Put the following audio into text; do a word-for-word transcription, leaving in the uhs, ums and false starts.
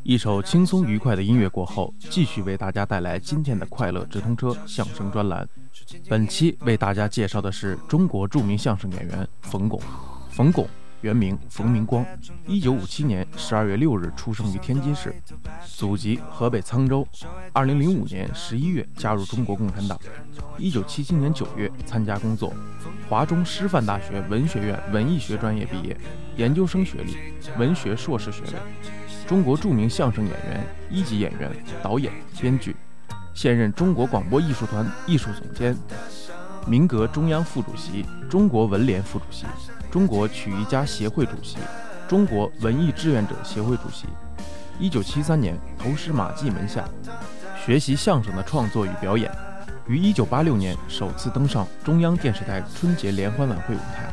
一首轻松愉快的音乐过后，继续为大家带来今天的快乐直通车相声专栏。本期为大家介绍的是中国著名相声演员冯巩。冯巩原名冯明光，一九五七年十二月六日出生于天津市，祖籍河北沧州。二零零五年十一月加入中国共产党。一九七七年九月参加工作，华中师范大学文学院文艺学专业毕业，研究生学历，文学硕士学位。中国著名相声演员、一级演员、导演、编剧，现任中国广播艺术团艺术总监，民革中央副主席，中国文联副主席，中国曲艺家协会主席，中国文艺志愿者协会主席。一九七三年投师马季门下，学习相声的创作与表演。于一九八六年首次登上中央电视台春节联欢晚会舞台。